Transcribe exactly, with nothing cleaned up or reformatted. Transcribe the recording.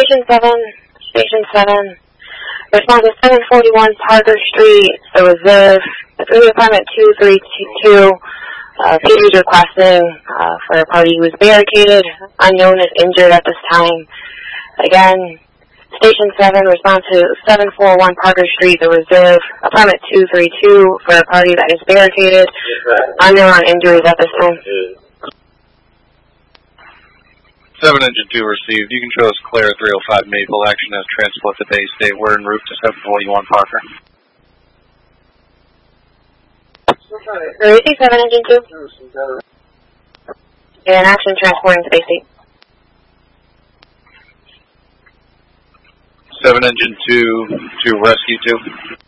Station seven, Station seven. Response to seven forty-one Parker Street, the reserve, three apartment two three two. Uh, Peters requesting uh, for a party who was barricaded, unknown is injured at this time. Again, Station seven, response to seven forty-one Parker Street, the reserve, apartment two three two, for a party that is barricaded, unknown on injuries at this time. seven Engine two received. You can show us clear three oh five Maple. Action as transport to Bay State. We're en route to seven forty-one Parker. Receive seven Engine two. And action transporting to Bay State. seven Engine two to Rescue two.